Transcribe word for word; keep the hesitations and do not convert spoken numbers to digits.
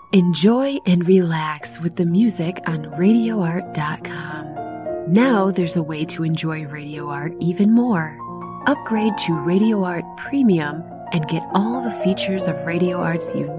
Enjoy and relax with the music on radio art dot com. Now there's a way to enjoy Radio Art even more. Upgrade to Radio Art Premium and get all the features of Radio Art's unique